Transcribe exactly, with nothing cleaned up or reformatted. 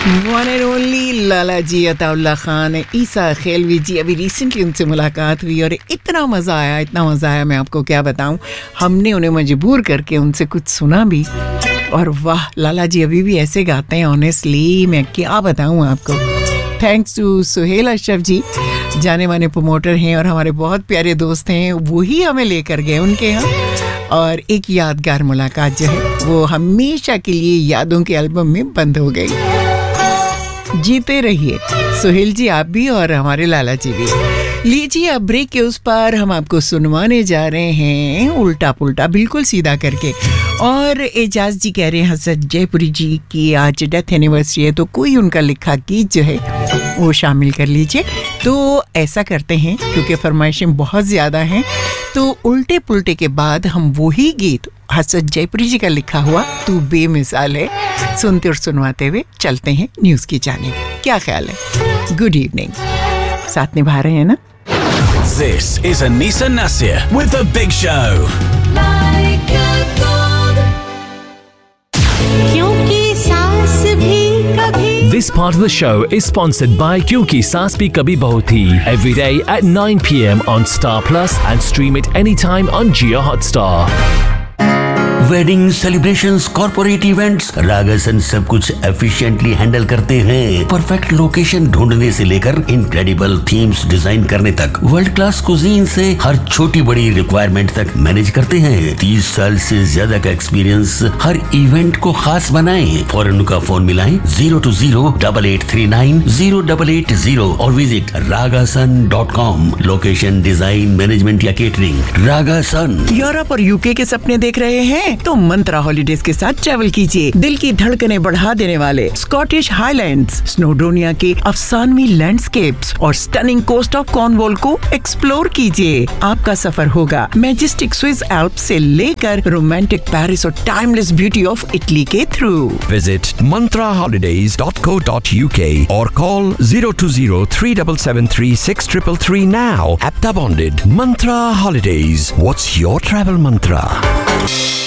One and only लाला जी अताउल्ला खान, ईसा खेलवी जी, अभी recently उनसे मुलाकात हुई और इतना मज़ा आया, इतना मज़ा आया, मैं आपको क्या बताऊं। हमने उन्हें मजबूर करके उनसे कुछ सुना भी, और वाह, लाला जी अभी भी ऐसे गाते हैं, ऑनेस्टली मैं क्या बताऊं आपको। थैंक्स टू सुहेल अशरफ जी, जाने माने प्रमोटर हैं और हमारे बहुत प्यारे दोस्त हैं, वही हमें लेकर गए उनके यहाँ, और एक यादगार मुलाकात जो है वो हमेशा के लिए यादों के एल्बम में बंद हो गई। जीते रहिए सुहेल जी, आप भी और हमारे लाला जी भी। लीजिए अब ब्रेक के उस पार हम आपको सुनवाने जा रहे हैं उल्टा पुल्टा, बिल्कुल सीधा करके। और एजाज जी कह रहे हैं हसरत जयपुरी जी की आज डेथ एनिवर्सरी है, तो कोई उनका लिखा गीत जो है वो शामिल कर लीजिए। तो ऐसा करते हैं, क्योंकि फरमाइशें बहुत ज़्यादा हैं, तो उल्टे पुल्टे के बाद हम वही गीत हसरत जयपुरी जी का लिखा हुआ तू बेमिसाल है सुनते और सुनवाते हुए चलते हैं न्यूज़ की जानिब। क्या ख्याल है? गुड इवनिंग, साथ निभा रहे हैं ना? This is Anisa Nasir with the Big Show. Like a gold. क्योंकि सांस भी कभी. This part of the show is sponsored by क्योंकि सांस भी कभी बहू थी. Every day at nine p m on Star Plus and stream it anytime on Jio Hotstar. Wedding celebrations, corporate events, रागासन सब कुछ एफिशिएंटली हैंडल करते हैं। परफेक्ट लोकेशन ढूंढने से लेकर इनक्रेडिबल थीम्स डिजाइन करने तक, वर्ल्ड क्लास कुजीन से हर छोटी बड़ी रिक्वायरमेंट तक मैनेज करते हैं। तीस साल से ज्यादा का एक्सपीरियंस हर इवेंट को खास बनाएं। फौरन उनका फोन मिलाएं zero to zero double eight three nine zero double eight zero और visit रागासन dot com. Location, design, management या केटरिंग, रागासन। यूरोप और यूके के सपने देख रहे हैं तो मंत्रा हॉलीडेज के साथ ट्रैवल कीजिए। दिल की धड़कनें बढ़ा देने वाले स्कॉटिश हाईलैंड्स, स्नोडोनिया के अफसानवी लैंडस्केप्स और स्टनिंग कोस्ट ऑफ कॉर्नवॉल को एक्सप्लोर कीजिए। आपका सफर होगा मैजेस्टिक स्विस एल्प्स से लेकर रोमांटिक पेरिस और टाइमलेस ब्यूटी ऑफ इटली के through. Visit mantra holidays dot co dot u k or call zero two zero three seven seven three six three three three now. Apta bonded. Mantra Holidays. What's your travel mantra?